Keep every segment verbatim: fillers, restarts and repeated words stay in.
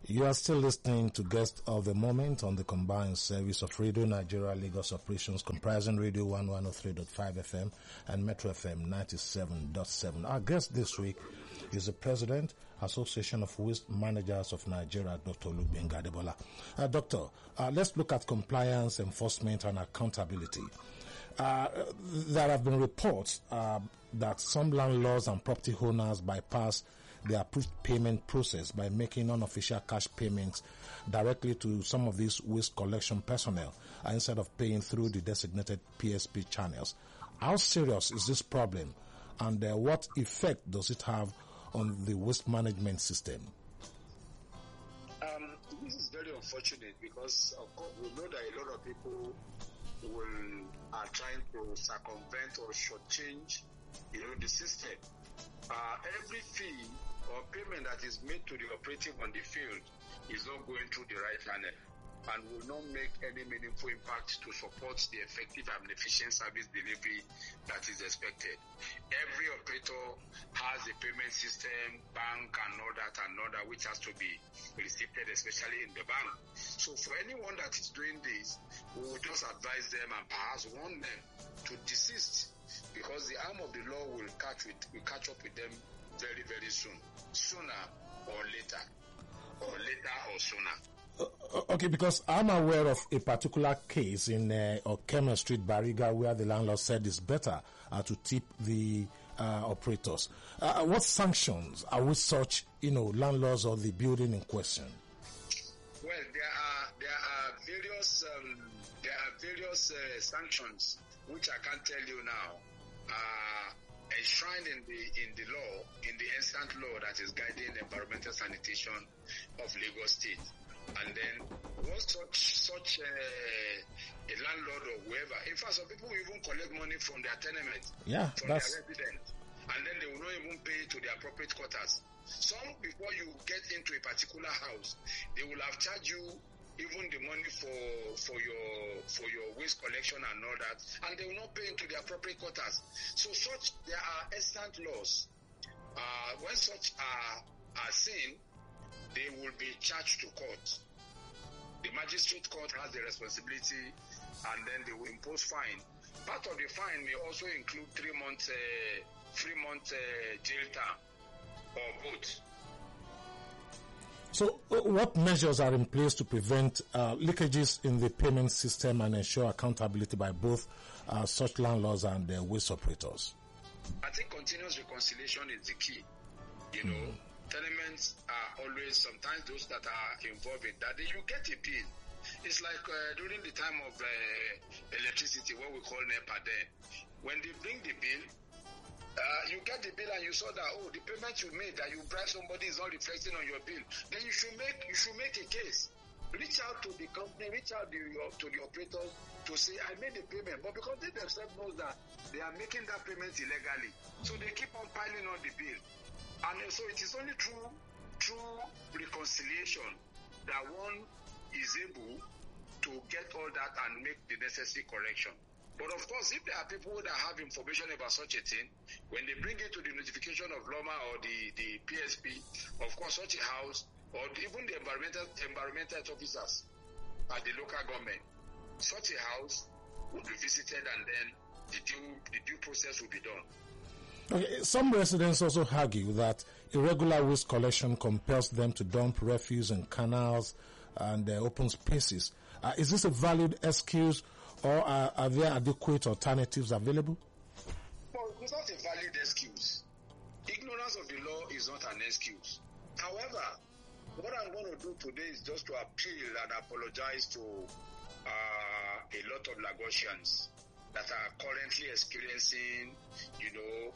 You are still listening to Guest of the Moment on the combined service of Radio Nigeria Lagos operations comprising Radio one one oh three point five F M and Metro F M ninety-seven point seven. Our guest this week is the President, Association of Waste Managers of Nigeria, Doctor Olugbenga Adebola. Uh, doctor, uh, let's look at compliance, enforcement and accountability. Uh, there have been reports uh, that some landlords and property owners bypass the approved payment process by making unofficial cash payments directly to some of these waste collection personnel uh, instead of paying through the designated P S P channels. How serious is this problem, and uh, what effect does it have on the waste management system? Um, this is very unfortunate because, of course, we know that a lot of people will are trying to circumvent or shortchange, you know, the system. Uh, every fee or payment that is made to the operative on the field is not going through the right channel and will not make any meaningful impact to support the effective and efficient service delivery that is expected. Every operator has a payment system, bank and all that and all that, which has to be receipted, especially in the bank. So for anyone that is doing this, we will just advise them and perhaps warn them to desist, because the arm of the law will catch with will catch up with them very, very soon, sooner or later, or later or sooner. Uh, okay, because I'm aware of a particular case in uh, Okeme Street, Bariga, where the landlord said it's better uh, to tip the uh, operators. Uh, what sanctions are with such, you know, landlords or the building in question? Well, there are there are various um, there are various uh, sanctions which I can't tell you now. Uh, enshrined in the in the law, in the instant law that is guiding environmental sanitation of Lagos State. And then once such such uh, a landlord or whoever, in fact, some people will even collect money from their tenement, yeah, from that's... their residents, and then they will not even pay to the appropriate quarters. Some, before you get into a particular house, they will have charged you even the money for for your for your waste collection and all that, and they will not pay into the appropriate quarters. So such there are instant laws. Uh, when such are are seen, they will be charged to court. The magistrate court has the responsibility, and then they will impose fine. Part of the fine may also include three months, uh, three months uh, jail term, or both. So, uh, what measures are in place to prevent uh, leakages in the payment system and ensure accountability by both uh, such landlords and uh, waste operators? I think continuous reconciliation is the key. You mm. know, tenements are always, sometimes those that are involved in that, you get a bill. It's like uh, during the time of uh, electricity, what we call NEPA then. When they bring the bill, Uh, you get the bill and you saw that, oh, the payment you made that you bribe somebody is not reflecting on your bill. Then you should make you should make a case. Reach out to the company, reach out to, your, to the operator to say, I made the payment. But because they themselves know that they are making that payment illegally, so they keep on piling on the bill. And so it is only through through reconciliation that one is able to get all that and make the necessary correction. But of course, if there are people that have information about such a thing, when they bring it to the notification of LOMA or the, the P S P, of course, such a house, or even the environmental environmental officers at the local government, such a house will be visited, and then the due the due process will be done. Okay, some residents also argue that irregular waste collection compels them to dump refuse in canals and uh, open spaces. Uh, is this a valid excuse, or are, are there adequate alternatives available? Well, it's not a valid excuse. Ignorance of the law is not an excuse. However, what I'm going to do today is just to appeal and apologize to uh, a lot of Lagosians that are currently experiencing, you know,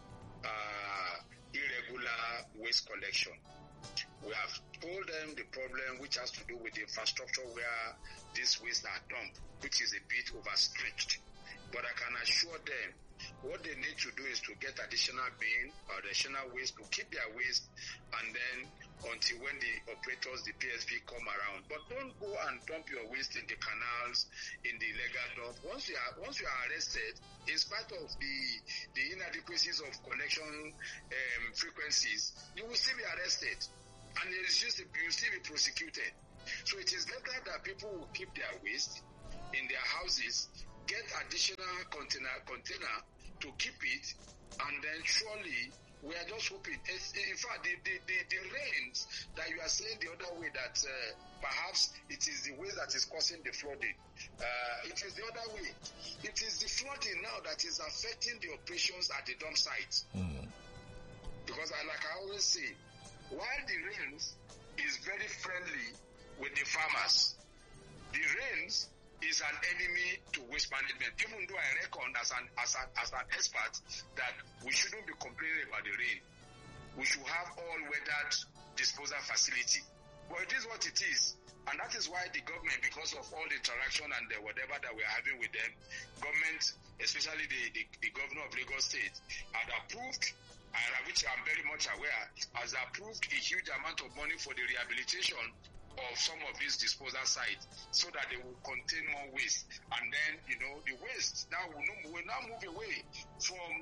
uh, irregular waste collection. We have told them the problem which has to do with the infrastructure where these wastes are dumped, which is a bit overstretched. But I can assure them what they need to do is to get additional bin or additional waste to keep their waste, and then until when the operators, the P S P, come around. But don't go and dump your waste in the canals, in the illegal dump. Once you are once you are arrested, in spite of the the inadequacies of collection um, frequencies, you will still be arrested. and it is just, you still be prosecuted. So it is better that people will keep their waste in their houses, get additional container container to keep it, and then surely we are just hoping. It's, in fact, the, the, the, the rains that you are saying the other way, that uh, perhaps it is the way that is causing the flooding. Uh, it is the other way. It is the flooding now that is affecting the operations at the dump site. Mm. Because I, like I always say, while the rains is very friendly with the farmers, the rains is an enemy to waste management. Even though I reckon as an as an as an expert that we shouldn't be complaining about the rain. We should have all-weathered disposal facility. But it is what it is. And that is why the government, because of all the interaction and the whatever that we are having with them, government, especially the, the, the governor of Lagos State, had approved, and which I'm very much aware, has approved a huge amount of money for the rehabilitation of some of these disposal sites so that they will contain more waste. And then, you know, the waste now will, will now move away from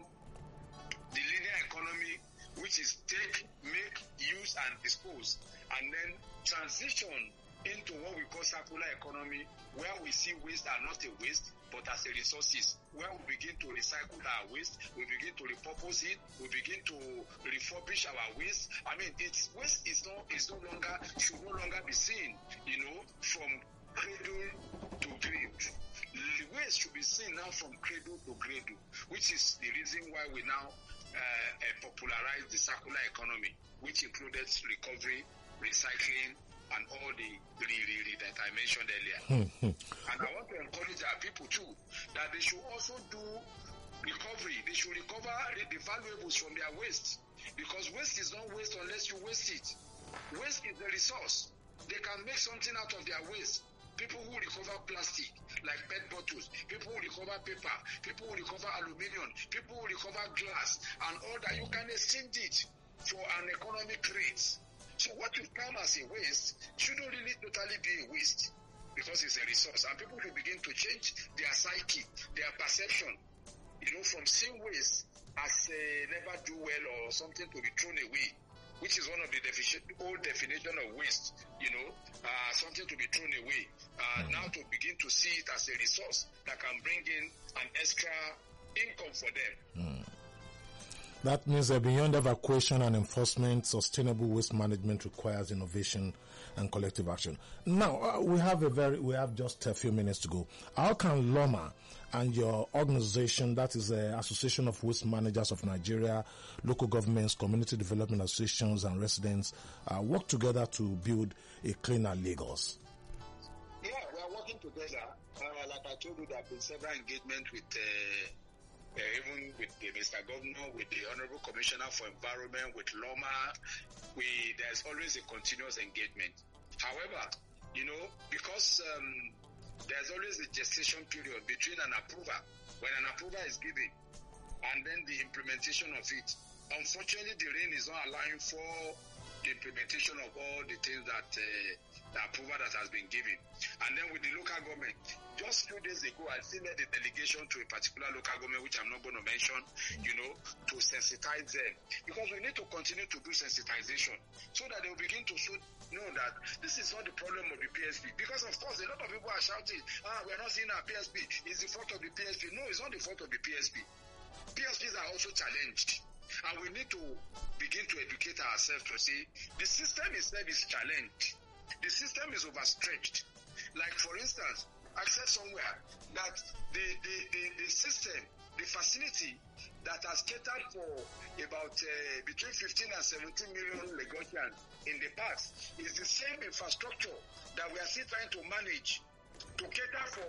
the linear economy, which is take, make, use, and dispose, and then transition into what we call circular economy, where we see waste are not a waste, but as a resources, where we begin to recycle our waste, we begin to repurpose it, we begin to refurbish our waste. I mean, it's waste is no is no longer should no longer be seen, you know, from cradle to grave. The waste should be seen now from cradle to cradle, which is the reason why we now uh, uh, popularize the circular economy, which included recovery, recycling, and all the really, really that I mentioned earlier. And I want to encourage our people too, that they should also do recovery. They should recover the valuables from their waste, because waste is not waste unless you waste it. Waste is the resource. They can make something out of their waste. People who recover plastic, like P E T bottles, people who recover paper, people who recover aluminium, people who recover glass, and all that, you can exchange it for an economic rate. So what you come as a waste shouldn't really totally be a waste, because it's a resource. And people should begin to change their psyche, their perception, you know, from seeing waste as a never do well or something to be thrown away, which is one of the defi- old definition of waste, you know, uh, something to be thrown away. Uh, mm. Now to begin to see it as a resource that can bring in an extra income for them. Mm. That means that beyond evacuation and enforcement, sustainable waste management requires innovation and collective action. Now, uh, we have a very, we have just a few minutes to go. How can LOMA and your organization, that is the Association of Waste Managers of Nigeria, local governments, community development associations, and residents, uh, work together to build a cleaner Lagos? Yeah, we are working together. Uh, like I told you, there have been several engagements with. Uh, Uh, even with the Mister Governor, with the Honorable Commissioner for Environment, with LOMA, we there's always a continuous engagement. However, you know, because um, there's always a gestation period between an approval, when an approval is given, and then the implementation of it. Unfortunately, the rain is not allowing for the implementation of all the things that uh, the approval that has been given. And then with the local government, just few days ago, I sent a delegation to a particular local government, which I'm not going to mention, you know, to sensitize them. Because we need to continue to do sensitization so that they will begin to show, know that this is not the problem of the P S P. Because, of course, a lot of people are shouting, ah, we are not seeing our P S P. It's the fault of the P S P. No, it's not the fault of the P S P. P S Ps are also challenged. And we need to begin to educate ourselves to say, the system itself is challenged. The system is overstretched. Like, for instance, I said somewhere that the, the, the, the system, the facility that has catered for about uh, between fifteen and seventeen million Lagosians in the past is the same infrastructure that we are still trying to manage to cater for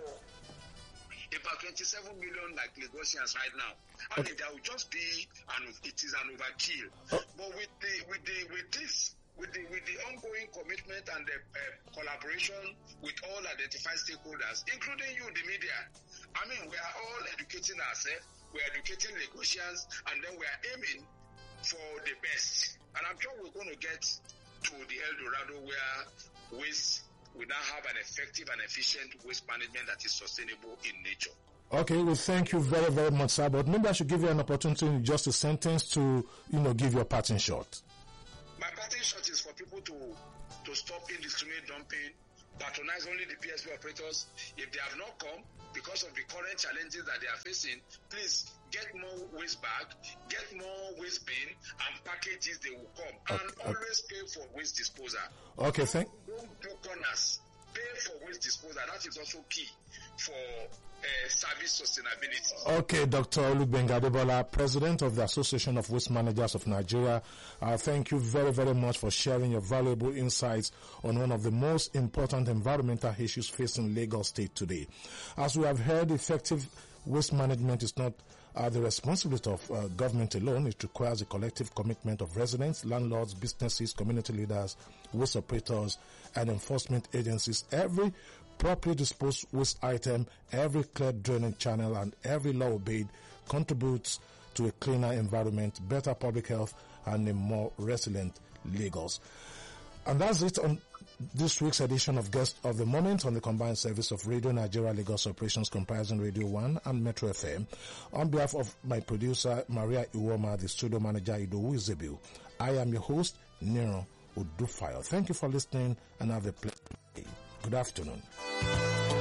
about twenty-seven million like Lagosians right now. I mean, there will just be, and it is an overkill. Oh. But with the, with the, with this, With the, with the ongoing commitment and the uh, collaboration with all identified stakeholders, including you, the media, I mean, we are all educating ourselves, we are educating Lagosians, and then we are aiming for the best. And I'm sure we're going to get to the El Dorado where waste will now have an effective and efficient waste management that is sustainable in nature. Okay, well, thank you very, very much, sir. But maybe I should give you an opportunity in just a sentence to, you know, give your parting shot. My parting shot is for people people to, to stop indiscriminate dumping, patronize only the P S P operators. If they have not come, because of the current challenges that they are facing, please get more waste bag, get more waste bin, and packages, they will come. Okay, and okay. always pay for waste disposal. Okay, thank Don't do corners. Pay for waste disposal. That is also key for uh, service sustainability. Okay, Doctor Olugbenga Adebola, President of the Association of Waste Managers of Nigeria, uh, thank you very, very much for sharing your valuable insights on one of the most important environmental issues facing Lagos State today. As we have heard, effective waste management is not uh, the responsibility of uh, government alone. It requires a collective commitment of residents, landlords, businesses, community leaders, waste operators, and enforcement agencies. Every properly disposed waste item, every cleared drainage channel, and every law obeyed contributes to a cleaner environment, better public health, and a more resilient Lagos. And that's it on this week's edition of Guest of the Moment on the combined service of Radio Nigeria Lagos operations comprising Radio one and Metro F M. On behalf of my producer, Maria Iwoma, the studio manager, Idowu Izebu, I am your host, Nero Udufayo. Thank you for listening and have a pleasant day. Good afternoon.